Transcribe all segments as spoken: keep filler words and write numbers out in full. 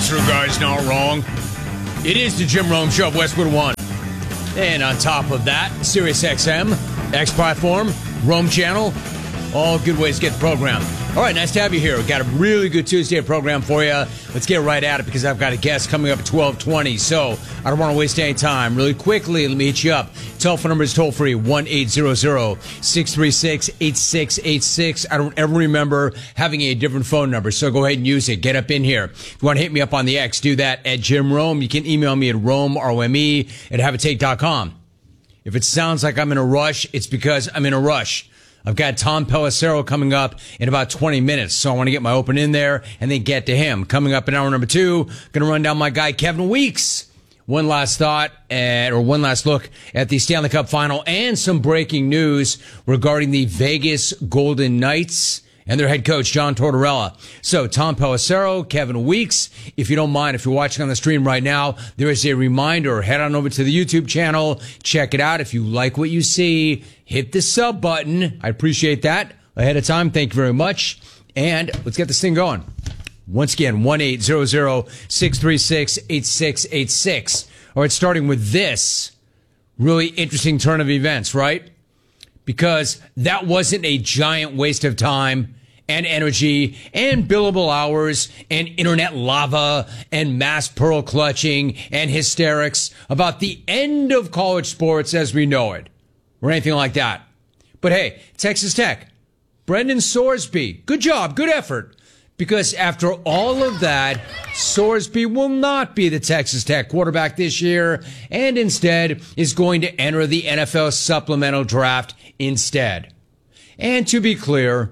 producer guy's not wrong. It is the Jim Rome Show of Westwood One. And on top of that, Sirius X M, X Platform, Rome Channel, all good ways to get the program. All right, nice to have you here. We've got a really good Tuesday program for you. Let's get right at it because I've got a guest coming up at twelve twenty. So I don't want to waste any time. Really quickly, let me hit you up. Telephone number is toll free, one eight hundred, six three six, eight six eight six. I don't ever remember having a different phone number, so go ahead and use it. Get up in here. If you want to hit me up on the X, do that at Jim Rome. You can email me at Rome, R O M E, at have a take dot com. If it sounds like I'm in a rush, it's because I'm in a rush. I've got Tom Pelissero coming up in about twenty minutes, so I want to get my open in there and then get to him. Coming up in hour number two, going to run down my guy Kevin Weeks. One last thought, at, or one last look at the Stanley Cup Final and some breaking news regarding the Vegas Golden Knights and their head coach, John Tortorella. So, Tom Pelissero, Kevin Weeks, if you don't mind, if you're watching on the stream right now, there is a reminder. Head on over to the YouTube channel. Check it out. If you like what you see, hit the sub button. I appreciate that ahead of time. Thank you very much. And let's get this thing going. Once again, one eight hundred, six three six, eight six eight six. All right, starting with this really interesting turn of events, right? Because that wasn't a giant waste of time and energy and billable hours and internet lava and mass pearl clutching and hysterics about the end of college sports as we know it or anything like that. But hey, Texas Tech, Brendan Sorsby, good job, good effort. Because after all of that, Sorsby will not be the Texas Tech quarterback this year and instead is going to enter the N F L supplemental draft instead. And to be clear,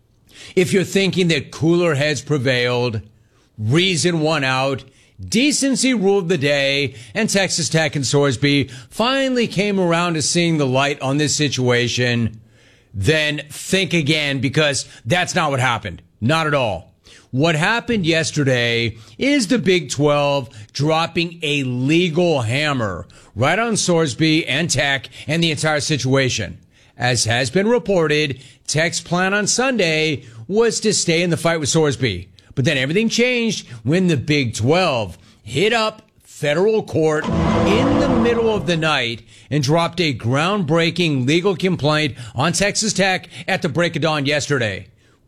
if you're thinking that cooler heads prevailed, reason won out, decency ruled the day, and Texas Tech and Sorsby finally came around to seeing the light on this situation, then think again because that's not what happened. Not at all. What happened yesterday is the Big twelve dropping a legal hammer right on Sorsby and Tech and the entire situation. As has been reported, Tech's plan on Sunday was to stay in the fight with Sorsby. But then everything changed when the Big twelve hit up federal court in the middle of the night and dropped a groundbreaking legal complaint on Texas Tech at the break of dawn yesterday.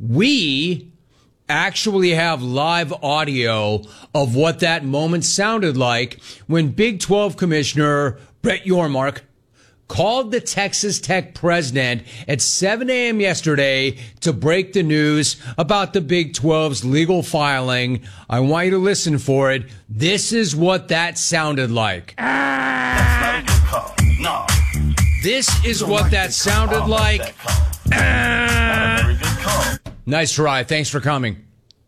We actually have live audio of what that moment sounded like when Big twelve Commissioner Brett Yormark called the Texas Tech president at seven a.m. yesterday to break the news about the Big twelve's legal filing. I want you to listen for it. This is what that sounded like. That's not a good call. No. This is what that sounded like. Not a very good call. Nice try. Thanks for coming.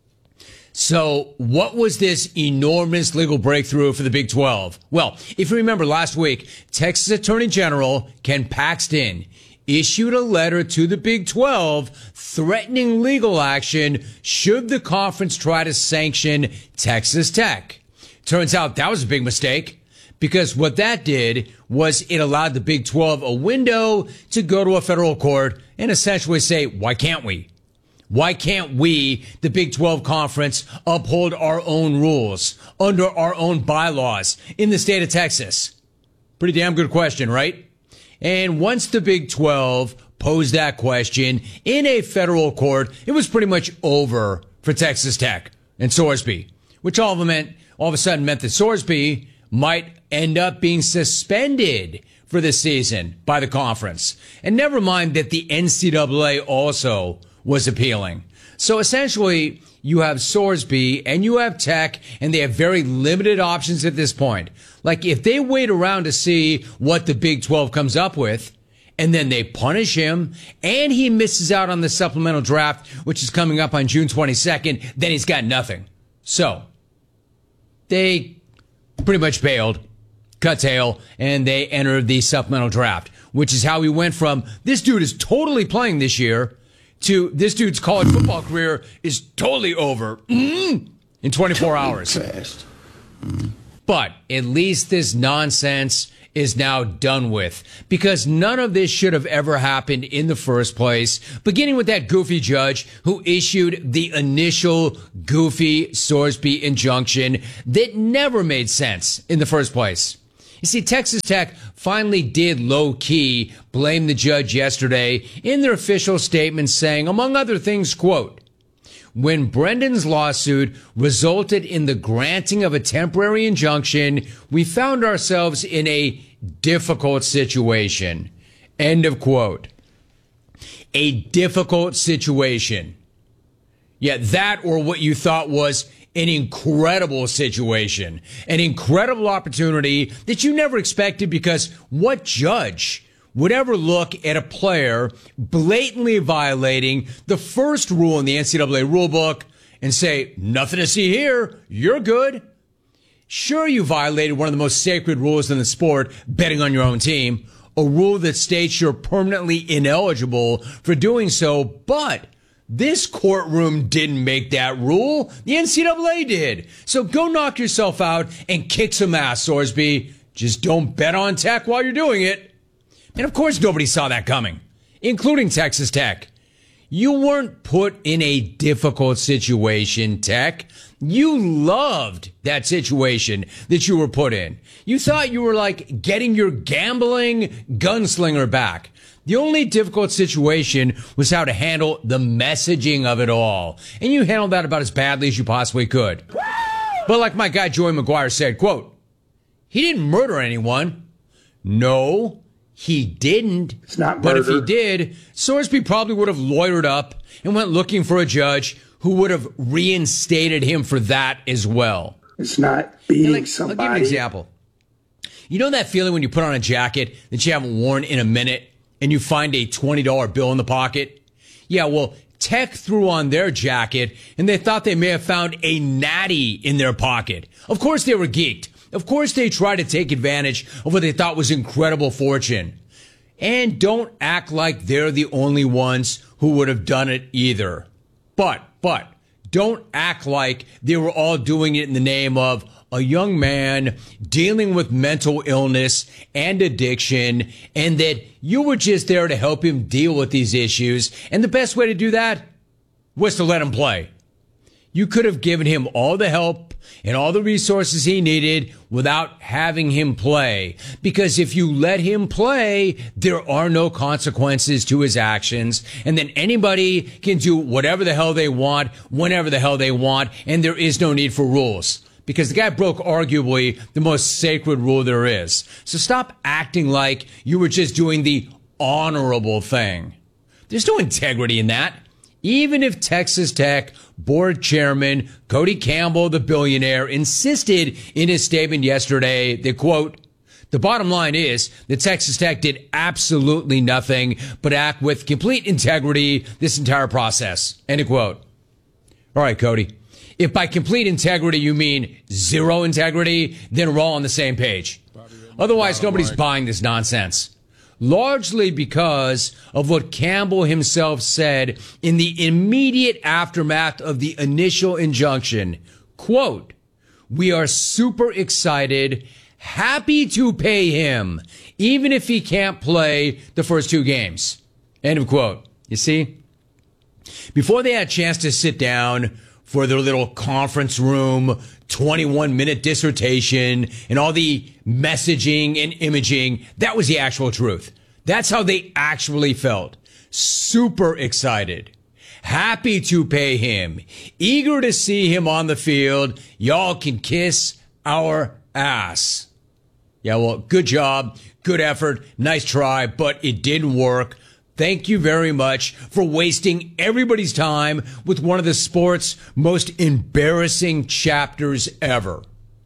So what was this enormous legal breakthrough for the Big twelve? Well, if you remember last week, Texas Attorney General Ken Paxton issued a letter to the Big twelve threatening legal action should the conference try to sanction Texas Tech. Turns out that was a big mistake because what that did was it allowed the Big twelve a window to go to a federal court and essentially say, why can't we? Why can't we, the Big twelve Conference, uphold our own rules under our own bylaws in the state of Texas? Pretty damn good question, right? And once the Big twelve posed that question in a federal court, it was pretty much over for Texas Tech and Sorsby, which all of them meant, all of a sudden meant that Sorsby might end up being suspended for the season by the conference. And never mind that the N C double A also was appealing. So essentially, you have Sorsby and you have Tech, and they have very limited options at this point. Like, if they wait around to see what the Big twelve comes up with, and then they punish him, and he misses out on the supplemental draft, which is coming up on June twenty-second, then he's got nothing. So, they pretty much bailed, cut tail, and they entered the supplemental draft, which is how we went from, this dude is totally playing this year, to this dude's college football career is totally over mm, in twenty-four hours. Fast. But at least this nonsense is now done with, because none of this should have ever happened in the first place, beginning with that goofy judge who issued the initial goofy Sorsby injunction that never made sense in the first place. You see, Texas Tech finally did low-key blame the judge yesterday in their official statement, saying, among other things, quote, when Brendan's lawsuit resulted in the granting of a temporary injunction, we found ourselves in a difficult situation. End of quote. A difficult situation. Yeah, that or what you thought was an incredible situation, an incredible opportunity that you never expected, because what judge would ever look at a player blatantly violating the first rule in the N C double A rulebook and say, nothing to see here, you're good? Sure, you violated one of the most sacred rules in the sport, betting on your own team, a rule that states you're permanently ineligible for doing so, but this courtroom didn't make that rule. The N C double A did. So go knock yourself out and kick some ass, Sorsby. Just don't bet on Tech while you're doing it. And of course, nobody saw that coming, including Texas Tech. You weren't put in a difficult situation, Tech. You loved that situation that you were put in. You thought you were like getting your gambling gunslinger back. The only difficult situation was how to handle the messaging of it all. And you handled that about as badly as you possibly could. But like my guy Joey McGuire said, quote, he didn't murder anyone. No, he didn't. It's not murder. But if he did, Sorsby probably would have lawyered up and went looking for a judge who would have reinstated him for that as well. It's not beating like, somebody. I'll give you an example. You know that feeling when you put on a jacket that you haven't worn in a minute and you find a twenty dollar bill in the pocket? Yeah, well, Tech threw on their jacket and they thought they may have found a natty in their pocket. Of course they were geeked. Of course they tried to take advantage of what they thought was incredible fortune. And don't act like they're the only ones who would have done it either. But, but, don't act like they were all doing it in the name of a young man dealing with mental illness and addiction, and that you were just there to help him deal with these issues. And the best way to do that was to let him play. You could have given him all the help and all the resources he needed without having him play. Because if you let him play, there are no consequences to his actions. And then anybody can do whatever the hell they want, whenever the hell they want, and there is no need for rules. Because the guy broke arguably the most sacred rule there is. So stop acting like you were just doing the honorable thing. There's no integrity in that. Even if Texas Tech board chairman Cody Campbell, the billionaire, insisted in his statement yesterday that, quote, the bottom line is that Texas Tech did absolutely nothing but act with complete integrity this entire process, end of quote. All right, Cody. If by complete integrity you mean zero integrity, then we're all on the same page. Otherwise, nobody's buying this nonsense. Largely because of what Campbell himself said in the immediate aftermath of the initial injunction. Quote, we are super excited, happy to pay him, even if he can't play the first two games. End of quote. You see? Before they had a chance to sit down for their little conference room, twenty-one minute dissertation, and all the messaging and imaging, that was the actual truth. That's how they actually felt. Super excited. Happy to pay him. Eager to see him on the field. Y'all can kiss our ass. Yeah, well, good job. Good effort. Nice try, but it didn't work. Thank you very much for wasting everybody's time with one of the sport's most embarrassing chapters ever.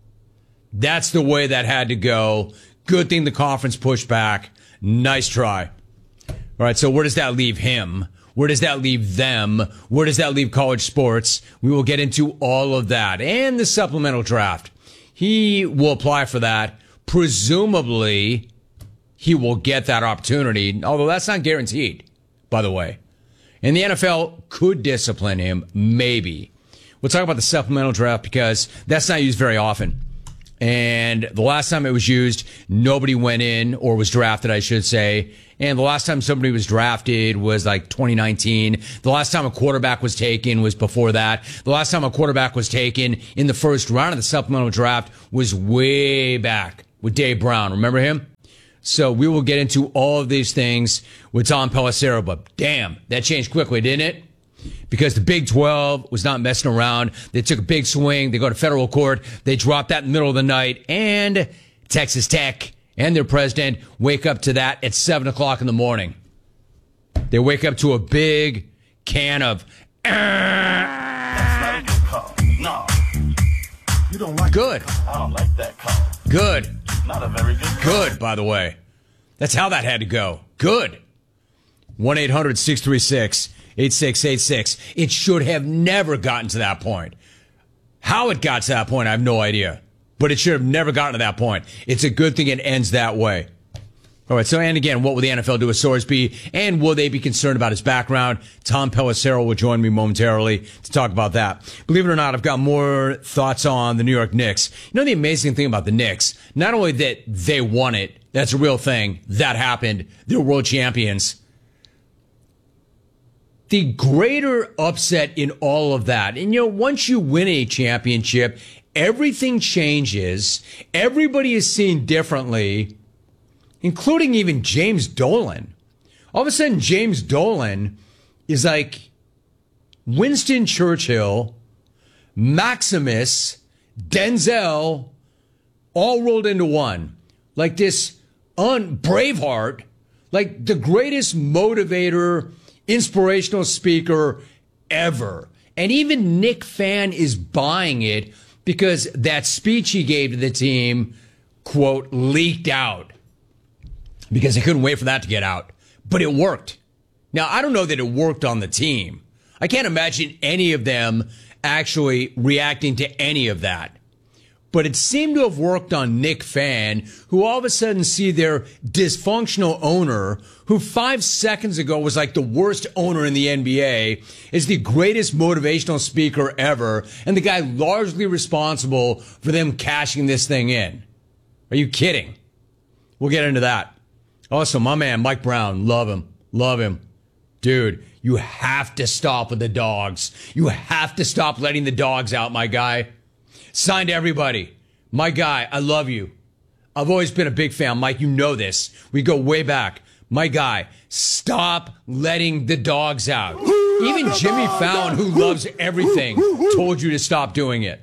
That's the way that had to go. Good thing the conference pushed back. Nice try. All right, so where does that leave him? Where does that leave them? Where does that leave college sports? We will get into all of that and the supplemental draft. He will apply for that. Presumably, he will get that opportunity, although that's not guaranteed, by the way. And the N F L could discipline him, maybe. We'll talk about the supplemental draft because that's not used very often. And the last time it was used, nobody went in or was drafted, I should say. And the last time somebody was drafted was like twenty nineteen. The last time a quarterback was taken was before that. The last time a quarterback was taken in the first round of the supplemental draft was way back with Dave Brown. Remember him? So we will get into all of these things with Tom Pelissero. But damn, that changed quickly, didn't it? Because the Big twelve was not messing around. They took a big swing. They go to federal court. They drop that in the middle of the night. And Texas Tech and their president wake up to that at seven o'clock in the morning. They wake up to a big can of... That's not a good call. No. You don't like Good. that call. I don't like that call. Good. Not a very good call. Good, by the way. That's how that had to go. Good. one eight hundred six three six eight six eight six. It should have never gotten to that point. How it got to that point, I have no idea. But it should have never gotten to that point. It's a good thing it ends that way. All right, so, and again, what will the N F L do with Sorsby? And will they be concerned about his background? Tom Pelissero will join me momentarily to talk about that. Believe it or not, I've got more thoughts on the New York Knicks. You know the amazing thing about the Knicks? Not only that they won it, that's a real thing, that happened, they're world champions. The greater upset in all of that, and you know, once you win a championship, everything changes. Everybody is seen differently, including even James Dolan. All of a sudden, James Dolan is like Winston Churchill, Maximus, Denzel, all rolled into one. Like this un- Braveheart, like the greatest motivator, inspirational speaker ever. And even Nick Fan is buying it because that speech he gave to the team, quote, leaked out. Because they couldn't wait for that to get out. But it worked. Now, I don't know that it worked on the team. I can't imagine any of them actually reacting to any of that. But it seemed to have worked on Nick Fan, who all of a sudden see their dysfunctional owner, who five seconds ago was like the worst owner in the N B A, is the greatest motivational speaker ever, and the guy largely responsible for them cashing this thing in. Are you kidding? We'll get into that. Also, my man, Mike Brown, love him. Love him. Dude, you have to stop with the dogs. You have to stop letting the dogs out, my guy. Signed to everybody. My guy, I love you. I've always been a big fan. Mike, you know this. We go way back. My guy, stop letting the dogs out. Even Jimmy Fallon, who loves everything, told you to stop doing it.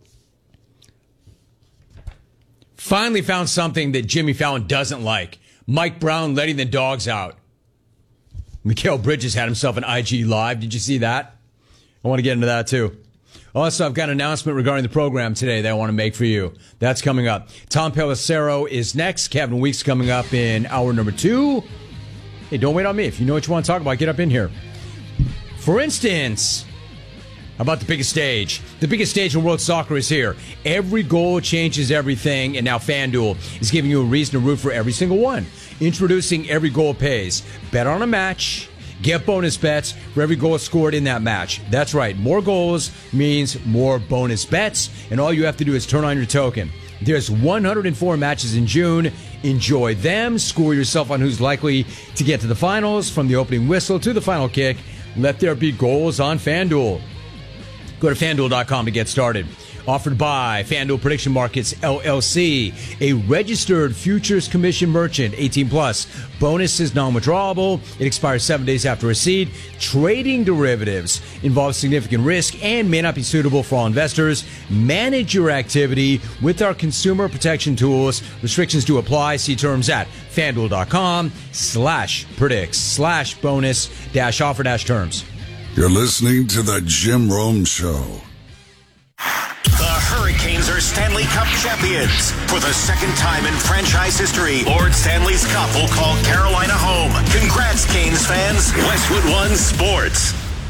Finally found something that Jimmy Fallon doesn't like. Mike Brown letting the dogs out. Mikal Bridges had himself an I G Live. Did you see that? I want to get into that too. Also, I've got an announcement regarding the program today that I want to make for you. That's coming up. Tom Pelissero is next. Kevin Weeks coming up in hour number two. Hey, don't wait on me. If you know what you want to talk about, get up in here. For instance, how about the biggest stage? The biggest stage in world soccer is here. Every goal changes everything, and now FanDuel is giving you a reason to root for every single one. Introducing Every Goal Pays. Bet on a match. Get bonus bets for every goal scored in that match. That's right. More goals means more bonus bets, and all you have to do is turn on your token. There's one hundred four matches in June. Enjoy them. Score yourself on who's likely to get to the finals, from the opening whistle to the final kick. Let there be goals on FanDuel. Go to FanDuel dot com to get started. Offered by FanDuel Prediction Markets, L L C, a registered futures commission merchant, eighteen plus. Bonus is non-withdrawable. It expires seven days after receipt. Trading derivatives involves significant risk and may not be suitable for all investors. Manage your activity with our consumer protection tools. Restrictions do apply. See terms at FanDuel dot com slash predicts slash bonus dash offer dash terms. You're listening to the Jim Rome Show. The Hurricanes are Stanley Cup champions. For the second time in franchise history, Lord Stanley's Cup will call Carolina home. Congrats, Canes fans. Westwood One Sports.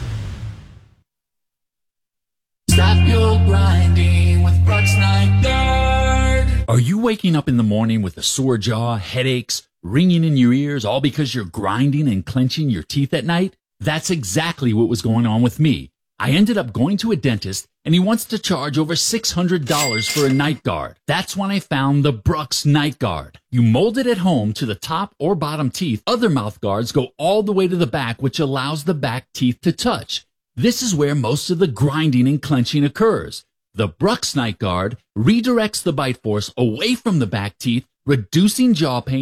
Stop your grinding with Brooks Night Guard. Are you waking up in the morning with a sore jaw, headaches, ringing in your ears, all because you're grinding and clenching your teeth at night? That's exactly what was going on with me. I ended up going to a dentist, and he wants to charge over six hundred dollars for a night guard. That's when I found the Brux Night Guard. You mold it at home to the top or bottom teeth. Other mouth guards go all the way to the back, which allows the back teeth to touch. This is where most of the grinding and clenching occurs. The Brux Night Guard redirects the bite force away from the back teeth, reducing jaw pain